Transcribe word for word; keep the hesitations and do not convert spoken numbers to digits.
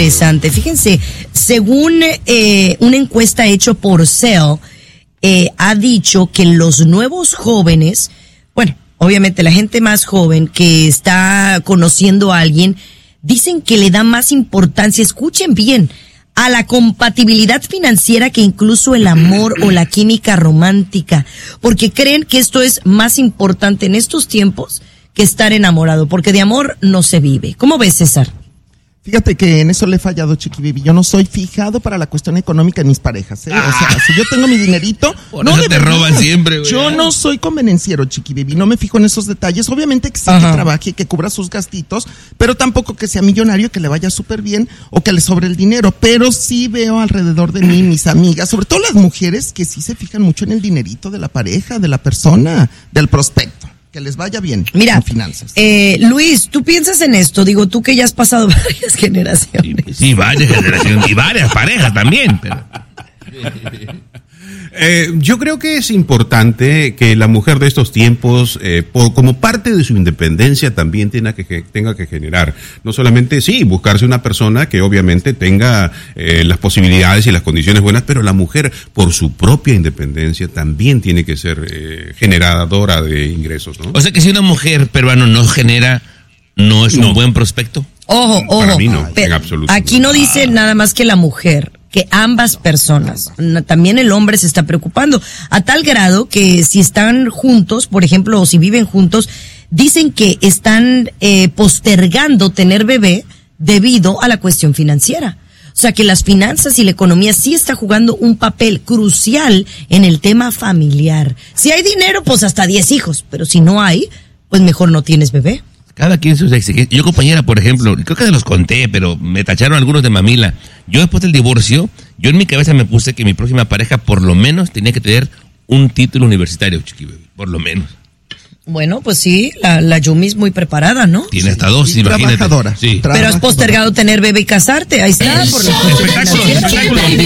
interesante. Fíjense, según eh, una encuesta hecha por Cell, eh, ha dicho que los nuevos jóvenes, bueno, obviamente la gente más joven que está conociendo a alguien, dicen que le da más importancia, escuchen bien, a la compatibilidad financiera que incluso el amor o la química romántica, porque creen que esto es más importante en estos tiempos que estar enamorado, porque de amor no se vive. ¿Cómo ves, César? Fíjate que en eso le he fallado, Chiqui Baby. Yo no soy fijado para la cuestión económica de mis parejas, ¿eh? Ah. O sea, si yo tengo mi dinerito, Por no eso de te verdad. roban siempre, güey. Yo no soy convenenciero, Chiqui Baby. No me fijo en esos detalles. Obviamente que sí Ajá. que trabaje, que cubra sus gastitos, pero tampoco que sea millonario, que le vaya súper bien o que le sobre el dinero. Pero sí veo alrededor de mí mis amigas, sobre todo las mujeres, que sí se fijan mucho en el dinerito de la pareja, de la persona, del prospecto. Que les vaya bien. Mira, en finanzas. Eh, Luis, ¿tú piensas en esto? Digo, tú que ya has pasado varias generaciones. Sí, sí, varias generaciones y varias parejas también, pero... Eh, yo creo que es importante que la mujer de estos tiempos, eh, por, como parte de su independencia, también tenga que, que, tenga que generar. No solamente, sí, buscarse una persona que obviamente tenga eh, las posibilidades y las condiciones buenas, pero la mujer, por su propia independencia, también tiene que ser eh, generadora de ingresos, ¿no? O sea que si una mujer peruana no genera, ¿no es No. un buen prospecto? Ojo, ojo. Para mí no, Pero en absoluto. aquí no dice nada más que la mujer, que ambas personas. No, también el hombre se está preocupando. A tal grado que si están juntos, por ejemplo, o si viven juntos, dicen que están eh, postergando tener bebé debido a la cuestión financiera. O sea que las finanzas y la economía sí está jugando un papel crucial en el tema familiar. Si hay dinero, pues hasta diez hijos, pero si no hay, pues mejor no tienes bebé. Cada quien sus exigencias. Yo, compañera, por ejemplo, creo que se los conté, pero me tacharon algunos de mamila. Yo después del divorcio, yo en mi cabeza me puse que mi próxima pareja por lo menos tenía que tener un título universitario, Chiqui Baby, por lo menos. Bueno, pues sí, la, la Yumi es muy preparada, ¿no? Tiene hasta dos, Y imagínate. trabajadora. Sí. Pero has postergado tener bebé y casarte, ahí está. Por la cuestión Espectáculo, financiera. espectáculo.